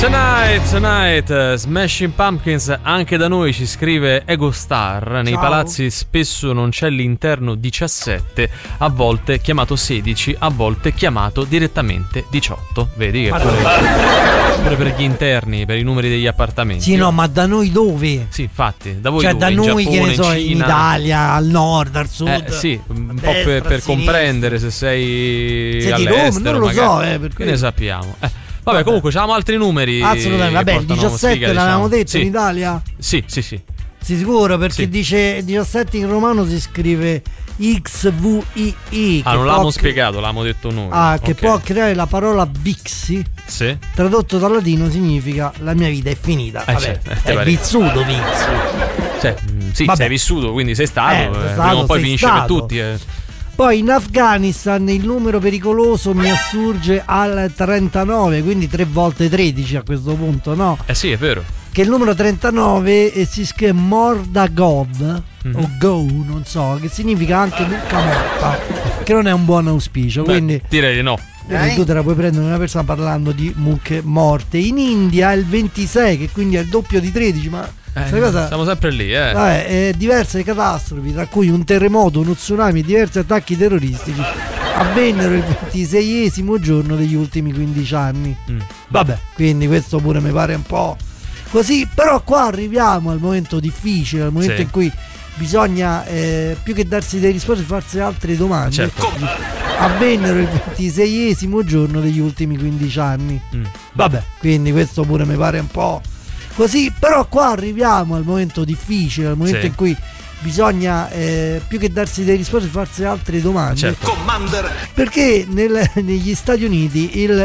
Tonight, Smashing Pumpkins. Anche da noi ci scrive Egostar. Nei palazzi spesso non c'è l'interno 17, a volte chiamato 16, a volte chiamato direttamente 18. Vedi che pure per gli interni, per i numeri degli appartamenti. Sì, no, ma da noi dove? Sì, infatti, da voi cioè dove? da In noi, Giappone, che ne so, in in Italia, al nord, al sud. Sì, un po' destra, per comprendere se sei di all'estero. Roma, non lo magari. so, per che ne sappiamo. Vabbè, comunque c'avamo altri numeri. Assolutamente. Vabbè, il 17 l'avevamo detto, sì. in Italia? Sì. Sì, sicuro, perché Sì. dice 17 in romano si scrive XVII. Non l'abbiamo spiegato, l'abbiamo detto noi. Che Ok. può creare la parola Vixi. Sì. Tradotto dal latino significa la mia vita è finita. Vabbè, è vissuto Vixi. Cioè, sì, Vabbè. sei vissuto, quindi sei stato. Sei Prima o poi sei finisce stato. per tutti. Poi in Afghanistan il numero pericoloso mi assurge al 39, quindi 3 volte 13 a questo punto, no? Sì, è vero. Che il numero 39 si scrive Mordagov o Go, non so, che significa anche mucca morta, che non è un buon auspicio. Quindi direi di no. tu te la puoi prendere una persona parlando di mucche morte. In India è il 26, che quindi è il doppio di 13, ma cosa, siamo sempre lì, vabbè, diverse catastrofi, tra cui un terremoto, uno tsunami e diversi attacchi terroristici avvennero il 26esimo giorno degli ultimi 15 anni. Vabbè, quindi questo pure mi pare un po' così, però qua arriviamo al momento difficile, al momento in cui bisogna più che darsi delle risposte farsi altre domande. Certo. Avvennero il 26esimo giorno degli ultimi 15 anni. Vabbè, quindi questo pure mi pare un po' così, però qua arriviamo al momento difficile, al momento in cui bisogna più che darsi delle risposte farsi altre domande. Certo. Perché negli Stati Uniti il